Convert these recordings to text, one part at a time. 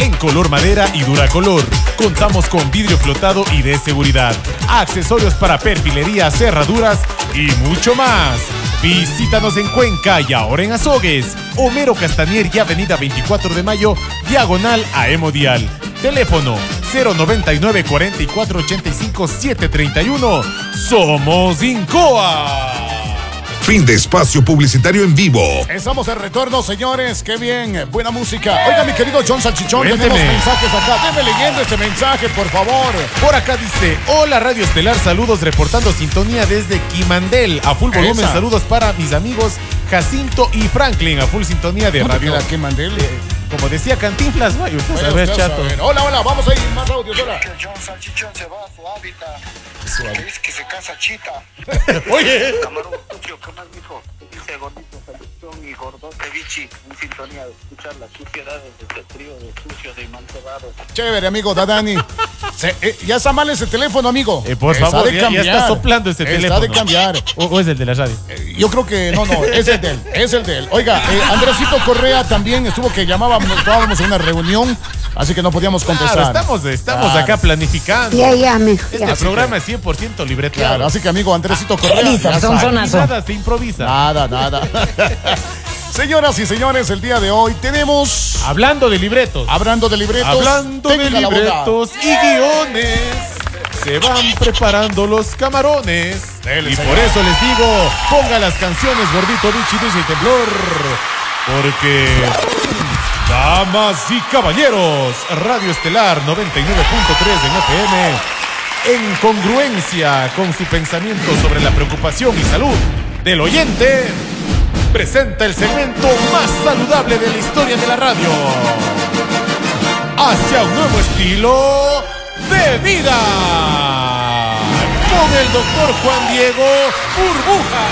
en color madera y duracolor. Contamos con vidrio flotado y de seguridad, accesorios para perfilería, cerraduras y mucho más. Visítanos en Cuenca y ahora en Azogues. Homero Castanier y Avenida 24 de Mayo, diagonal a Hemodial. Teléfono 099 44 85 731. Somos Incoa. Fin de espacio publicitario en vivo. Estamos de retorno, señores. Qué bien, buena música. Oiga, mi querido John Salchichón, Cuénteme. tenemos mensajes acá. Deme leyendo este mensaje, por favor. Por acá dice: hola Radio Estelar, saludos reportando sintonía desde Quimandel. A full volumen, Esa. saludos para mis amigos Jacinto y Franklin. A full sintonía de ¿Dónde radio. queda Quimandel? Como decía Cantinflas, vaya usted a ver, Usted chato. sabe. Hola, hola, vamos a ir más audios, hola. Que John Salchichón se va a su hábitat. Es que se casa chita. Oye. Camarón sucio, ¿qué más dijo? Dice gordito Salchichón y gordote bichi. En sintonía de escuchar las suciedades de este trío de sucios y mancebados. Chévere, amigo Dadani. Ya está mal ese teléfono, amigo. Por Está favor, de ya cambiar. está soplando este teléfono. Está de cambiar. ¿O es el de la radio? Yo creo que no, es el de él, es el de él. Oiga, Andresito Correa también estuvo que estábamos en una reunión, así que no podíamos contestar. Claro, estamos Claro. acá planificando. Ya, mijo. Este Ya. programa es 100% libreteado. Claro, así que amigo Andresito Correa. Lisa, ya son sabe. zonas. Y nada se improvisa. Nada. Señoras y señores, el día de hoy tenemos, Hablando de libretos. hablando de libretos, Hablando de tenga la boda. libretos y guiones, se van preparando los camarones. Dele, Y señor. por eso les digo, ponga las canciones Gordito, Bichi, Dulce y Temblor. Porque, damas y caballeros, Radio Estelar 99.3 en FM, en congruencia con su pensamiento sobre la preocupación y salud del oyente, presenta el segmento más saludable de la historia de la radio. Hacia un nuevo estilo de vida. Con el doctor Juan Diego Burbuja.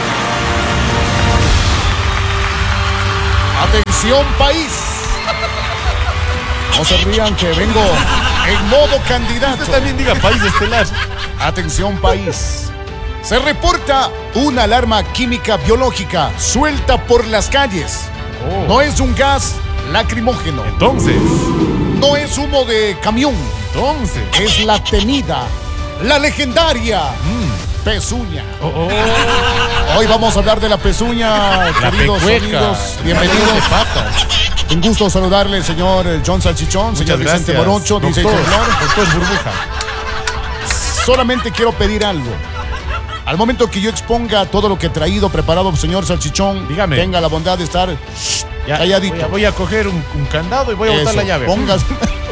Atención país. No se rían que vengo en modo candidato. Usted también diga país estelar. Atención país. Se reporta una alarma química biológica suelta por las calles. No es un gas lacrimógeno. Entonces, No es humo de camión. Es la temida, la legendaria pezuña. Hoy vamos a hablar de la pezuña, queridos pecueca. amigos. Bienvenidos. De patas. Un gusto saludarle, señor John Salchichón, señor Muchas Vicente gracias. Morocho, dice Doctor Temblor. Burbuja. Solamente quiero pedir algo. Al momento que yo exponga todo lo que he traído preparado, señor Salchichón, Dígame. tenga la bondad de estar Ya, calladito. voy a coger un candado y voy a botar la llave. Pongas.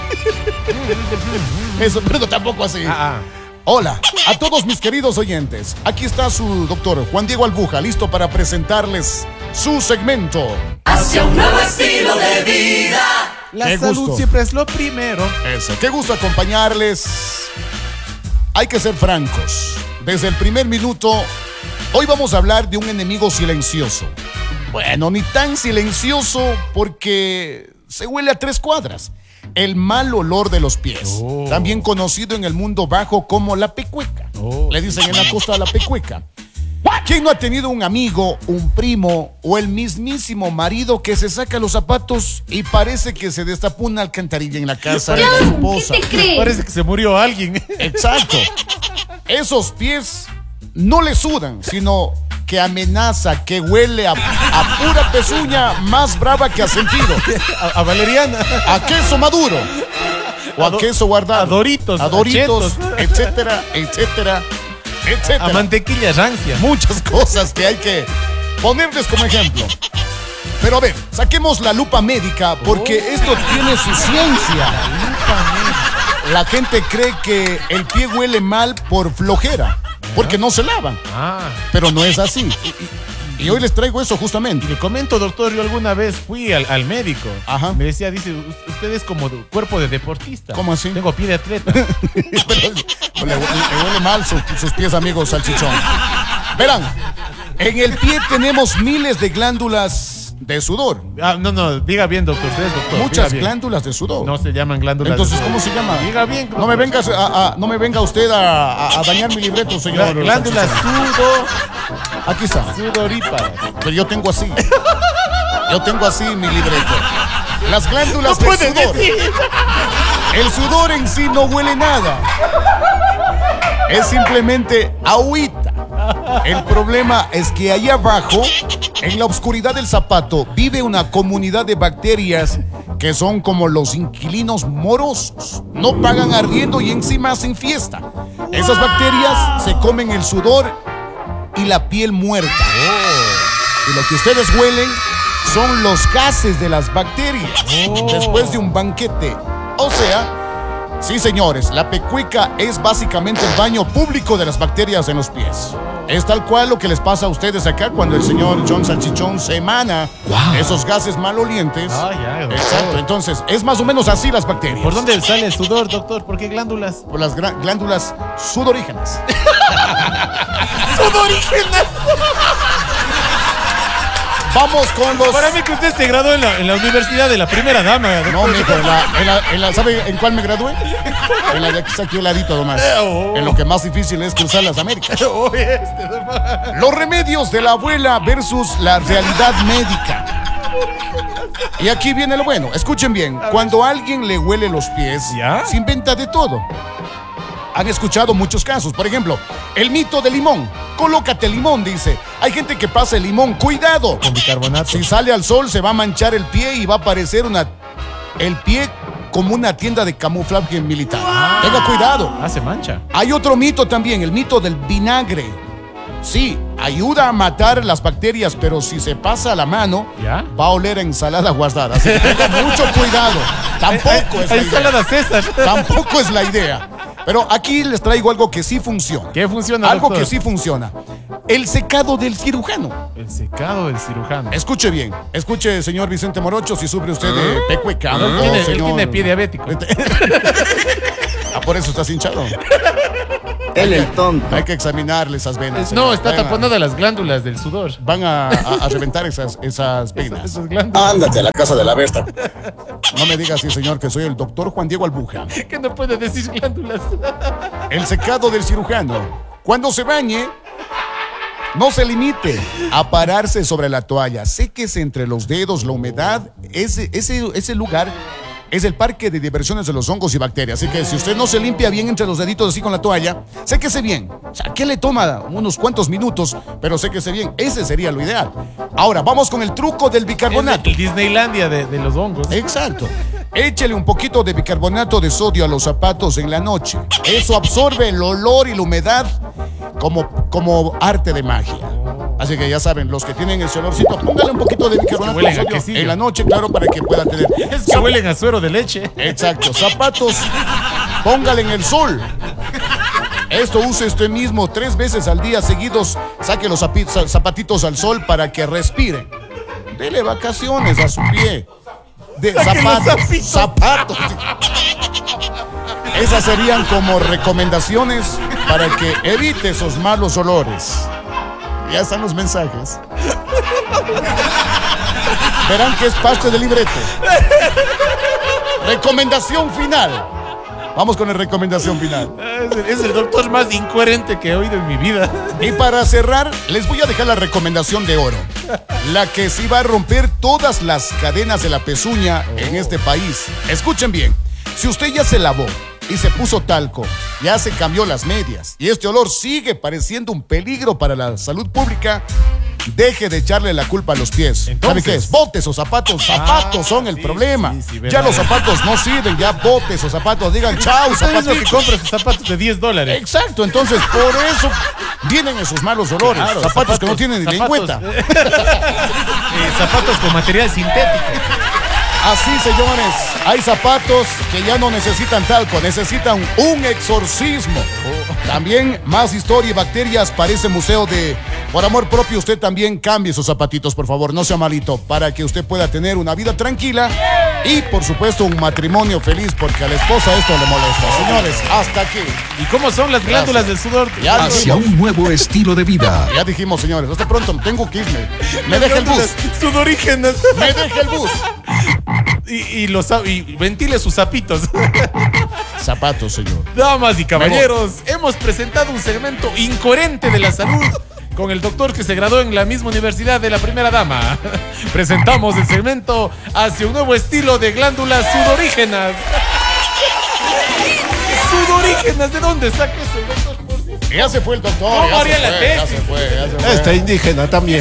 Eso, pero tampoco así. Hola a todos mis queridos oyentes. Aquí está su doctor Juan Diego Albuja, listo para presentarles su segmento. Hacia un nuevo estilo de vida. La Qué salud gusto. siempre es lo primero. Eso. Qué gusto acompañarles. Hay que ser francos. Desde el primer minuto, hoy vamos a hablar de un enemigo silencioso. Bueno, ni tan silencioso porque se huele a 3 cuadras. El mal olor de los pies. También conocido en el mundo bajo como la pecueca. Le dicen en la costa la pecueca. ¿Quién no ha tenido un amigo, un primo o el mismísimo marido que se saca los zapatos y parece que se destapó una alcantarilla en la casa de su esposa? ¿Qué te crees? Parece que se murió alguien. Exacto. Esos pies no le sudan, sino que amenaza, que huele a pura pezuña más brava que a sentido. A Valeriana. A queso maduro. O a queso guardado. A Doritos. A Doritos, a Chetos. etcétera, etcétera, etcétera. A mantequilla rancia. Muchas cosas que hay que ponerles como ejemplo. Pero a ver, saquemos la lupa médica porque esto tiene su ciencia. La gente cree que el pie huele mal por flojera, porque no se lavan. Pero no es así. Y hoy les traigo eso justamente. Y le comento, doctor, yo alguna vez fui al médico. Ajá. Me decía, dice, usted es como cuerpo de deportista. ¿Cómo así? Tengo pie de atleta. Pero le huele mal sus pies, amigos Salchichón. Verán, en el pie tenemos miles de glándulas de sudor. No, diga bien, doctor. Usted es doctor. Muchas diga bien. glándulas de sudor. No se llaman glándulas. Entonces, de sudor. ¿cómo se llama? Diga bien. No me venga usted a dañar mi libreto, señor. Glándulas Aquí está. sudoríparas. Pero yo tengo así. Yo tengo así mi libreto. Las glándulas del sudor. El sudor en sí no huele nada. Es simplemente agüita. El problema es que ahí abajo, en la oscuridad del zapato, vive una comunidad de bacterias que son como los inquilinos morosos. No pagan arriendo y encima hacen fiesta. Esas bacterias se comen el sudor y la piel muerta. Y lo que ustedes huelen son los gases de las bacterias después de un banquete. O sea, sí, señores, la pecueca es básicamente el baño público de las bacterias en los pies. Es tal cual lo que les pasa a ustedes acá cuando el señor John Salchichón se emana esos gases malolientes. Exacto, entonces es más o menos así las bacterias. ¿Por dónde sale el sudor, doctor? ¿Por qué glándulas? Por las glándulas sudorígenas. ¡Sudorígenas! Vamos con los... Para mí que usted se graduó en la universidad de la primera dama. Doctor. No, mijo, ¿sabe en cuál me gradué? En la de aquí, aquí al ladito nomás. En lo que más difícil es cruzar las Américas. Los remedios de la abuela versus la realidad médica. Y aquí viene lo bueno. Escuchen bien. Cuando a alguien le huele los pies, se inventa de todo. Han escuchado muchos casos. Por ejemplo, el mito del limón. Colócate limón, dice. Hay gente que pasa el limón. ¡Cuidado! Con bicarbonato. Si sale al sol, se va a manchar el pie y va a parecer el pie como una tienda de camuflaje militar. Tenga cuidado. Se mancha. Hay otro mito también, el mito del vinagre. Sí, ayuda a matar las bacterias, pero si se pasa la mano, va a oler a ensalada guardada. Así que tenga mucho cuidado. Tampoco es la ensalada idea. César. Tampoco es la idea. Pero aquí les traigo algo que sí funciona. ¿Qué funciona, Algo doctor? que sí funciona. El secado del cirujano. El secado del cirujano. Escuche bien. Escuche, señor Vicente Morocho, si sufre usted de pecueca. Él tiene pie diabético. Por eso estás hinchado. Él el tonto. Hay que examinarle esas venas. No, está Van a- taponada las glándulas del sudor. Van a reventar esas venas. Esas glándulas. Ándate a la casa de la Berta. No me diga así, señor, que soy el doctor Juan Diego Albuja. Que no puede decir glándulas. El secado del cirujano. Cuando se bañe, no se limite a pararse sobre la toalla. Séquese entre los dedos la humedad. Ese lugar es el parque de diversiones de los hongos y bacterias. Así que si usted no se limpia bien entre los deditos así con la toalla, séquese bien. O sea, ¿qué le toma? Unos cuantos minutos, pero séquese bien. Ese sería lo ideal. Ahora, vamos con el truco del bicarbonato. El Disneylandia de los hongos. Exacto. Échele un poquito de bicarbonato de sodio a los zapatos en la noche. Eso absorbe el olor y la humedad como arte de magia. Así que ya saben, los que tienen ese olorcito, póngale un poquito de bicarbonato de huelen a sodio quesillo. en la noche, claro, para que pueda tener. Es que huelen a suero de leche. Exacto. Zapatos, póngale en el sol. Esto use usted mismo 3 veces al día seguidos. Saque los zapatitos al sol para que respiren. Dele vacaciones a su pie. De zapatos. Esas serían como recomendaciones para que evite esos malos olores. Ya están los mensajes. Verán que es parte del libreto. Recomendación final. Vamos con la recomendación final. Es el doctor más incoherente que he oído en mi vida. Y para cerrar, les voy a dejar la recomendación de oro. La que sí va a romper todas las cadenas de la pezuña en este país. Escuchen bien. Si usted ya se lavó y se puso talco, ya se cambió las medias y este olor sigue pareciendo un peligro para la salud pública, deje de echarle la culpa a los pies. ¿Sabe qué es? Bote esos zapatos. Zapatos son el problema. Ya los zapatos no sirven, ya bote esos zapatos. Digan chao, Zapatos que zapatitos. compra sus zapatos de $10. Exacto, entonces por eso vienen esos malos olores. Claro, zapatos que no tienen ni lengüeta. Zapatos con material sintético. Así, señores, hay zapatos que ya no necesitan talco, necesitan un exorcismo. También más historia y bacterias para ese museo de... Por amor propio, usted también cambie sus zapatitos, por favor, no sea malito, para que usted pueda tener una vida tranquila y, por supuesto, un matrimonio feliz, porque a la esposa esto le molesta. Señores, hasta aquí. ¿Y cómo son las glándulas del sudor? Ya Hacia dijimos, un nuevo estilo de vida. ya dijimos, señores, hasta pronto, tengo que irme. Me deja el bus, Sudorígenas. me deja el bus. Y ventile sus zapitos. Zapatos, señor. Damas y caballeros, hemos presentado un segmento incoherente de la salud con el doctor que se graduó en la misma universidad de la primera dama. Presentamos el segmento hacia un nuevo estilo de glándulas sudorígenas. ¿Sudorígenas? ¿De dónde saca eso, doctor? Ya se fue el doctor. No, ya María, la tesis. ya se fue. Esta indígena también.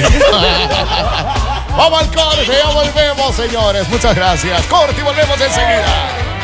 Vamos al corte, ya volvemos, señores. Muchas gracias. Corte y volvemos enseguida.